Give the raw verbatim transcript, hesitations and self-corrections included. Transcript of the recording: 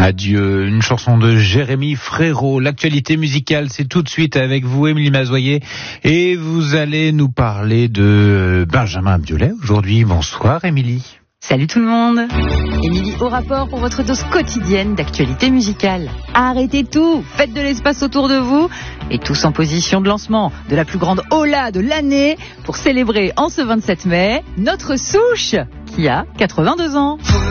Adieu, une chanson de Jérémy Frérot. L'actualité musicale, c'est tout de suite avec vous, Émilie Mazoyer. Et vous allez nous parler de Benjamin Biolay aujourd'hui. Bonsoir, Émilie. Salut tout le monde. Émilie au rapport pour votre dose quotidienne d'actualité musicale. Arrêtez tout, faites de l'espace autour de vous et tous en position de lancement de la plus grande hola de l'année pour célébrer en ce vingt-sept mai notre Souche qui a quatre-vingt-deux ans.